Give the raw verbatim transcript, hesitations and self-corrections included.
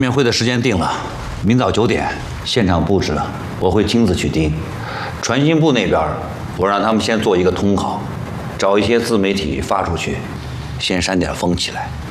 面会的时间定了，明早九点，现场布置我会亲自去盯。传信部那边，我让他们先做一个通稿，找一些自媒体发出去，先煽点风起来。